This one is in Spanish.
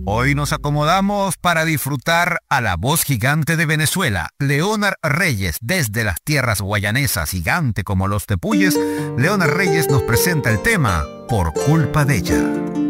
Hoy nos acomodamos para disfrutar a la voz gigante de Venezuela, Leonard Reyes, desde las tierras guayanesas, gigante como los tepuyes. Leonard Reyes nos presenta el tema Por culpa de ella.